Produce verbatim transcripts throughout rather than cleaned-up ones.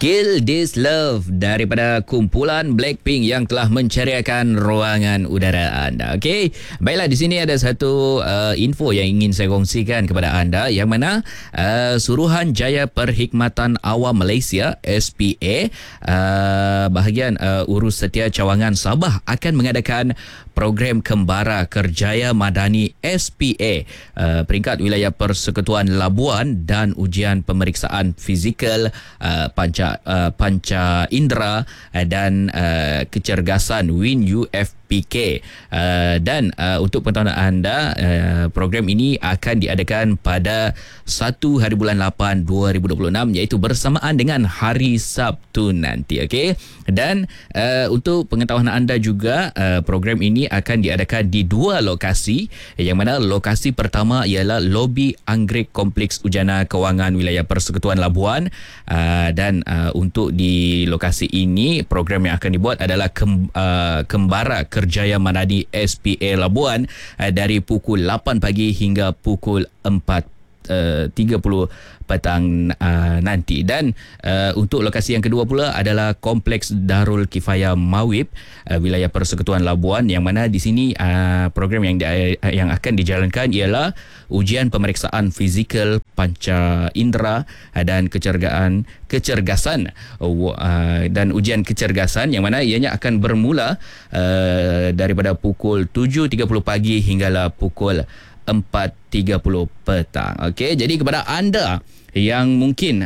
Kill This Love daripada kumpulan Blackpink yang telah menceriakan ruangan udara anda. Okey, baiklah, di sini ada satu uh, info yang ingin saya kongsikan kepada anda, yang mana uh, Suruhanjaya Perkhidmatan Awam Malaysia S P A uh, bahagian uh, Urus Setia Cawangan Sabah akan mengadakan program Kembara Kerjaya Madani S P A uh, peringkat wilayah Persekutuan Labuan dan ujian pemeriksaan fizikal uh, panca uh, panca indera uh, dan uh, kecergasan Win U F P K uh, dan uh, untuk pengetahuan anda, uh, program ini akan diadakan pada satu hari bulan lapan dua ribu dua puluh enam, iaitu bersamaan dengan hari Sabtu nanti. Okey, dan uh, untuk pengetahuan anda juga, uh, program ini akan diadakan di dua lokasi, yang mana lokasi pertama ialah lobi Anggrek Kompleks Ujana Kewangan wilayah Persekutuan Labuan, uh, dan uh, untuk di lokasi ini program yang akan dibuat adalah kem, uh, Kembara Kerjaya Madani S P A Labuan uh, dari pukul lapan pagi hingga pukul empat tiga puluh petang uh, nanti. Dan uh, untuk lokasi yang kedua pula adalah Kompleks Darul Kifayah Mawib uh, wilayah Persekutuan Labuan, yang mana di sini uh, program yang di, uh, yang akan dijalankan ialah ujian pemeriksaan fizikal panca indera uh, dan kecergaan kecergasan uh, dan ujian kecergasan, yang mana ianya akan bermula uh, daripada pukul tujuh tiga puluh pagi hinggalah pukul empat tiga puluh petang. Okey, jadi kepada anda yang mungkin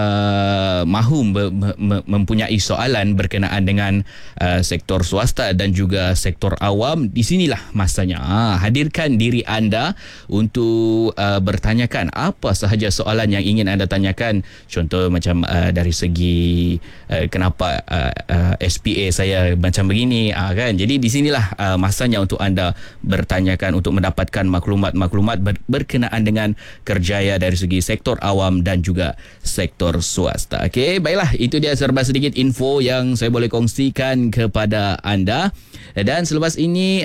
uh, mahu be- me- mempunyai soalan berkenaan dengan uh, sektor swasta dan juga sektor awam, di sinilah masanya. Ha, hadirkan diri anda untuk uh, bertanyakan apa sahaja soalan yang ingin anda tanyakan. Contoh macam uh, dari segi uh, kenapa uh, uh, S P A saya macam begini, uh, kan. Jadi di sinilah uh, masanya untuk anda bertanyakan untuk mendapatkan maklumat-maklumat ber- berkenaan dengan kerjaya dari segi sektor awam dan juga sektor swasta. Okey, baiklah, itu dia serba sedikit info yang saya boleh kongsikan kepada anda. Dan selepas ini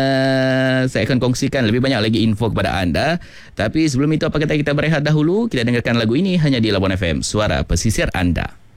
uh, saya akan kongsikan lebih banyak lagi info kepada anda. Tapi sebelum itu, apa kata kita berehat dahulu? Kita dengarkan lagu ini hanya di Labuan F M, suara pesisir anda.